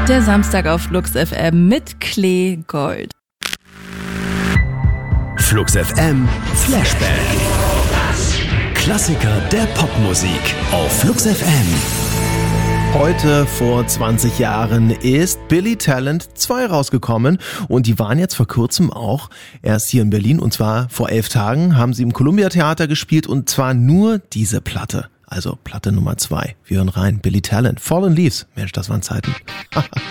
Der Samstag auf Flux FM mit Klee Gold. Flux FM Flashback. Klassiker der Popmusik auf Flux FM. Heute vor 20 Jahren ist Billy Talent 2 rausgekommen und die waren jetzt vor kurzem auch erst hier in Berlin und zwar vor 11 Tagen haben sie im Columbia Theater gespielt und zwar nur diese Platte, also Platte Nummer 2. Wir hören rein, Billy Talent, Fallen Leaves. Mensch, das waren Zeiten.